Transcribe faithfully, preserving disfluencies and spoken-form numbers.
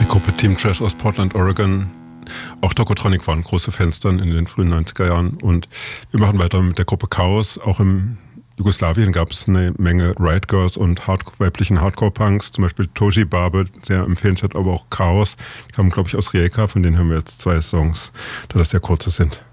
Gruppe Team Trash aus Portland, Oregon. Auch Tokotronic waren große Fans dann in den frühen neunziger Jahren. Und wir machen weiter mit der Gruppe Chaos. Auch im Jugoslawien gab es eine Menge Riot Girls und Hard- weiblichen Hardcore-Punks. Zum Beispiel Toji Barbe, sehr empfehlenswert, aber auch Chaos. Die kamen, glaube ich, aus Rijeka. Von denen hören wir jetzt zwei Songs, da das sehr kurze sind.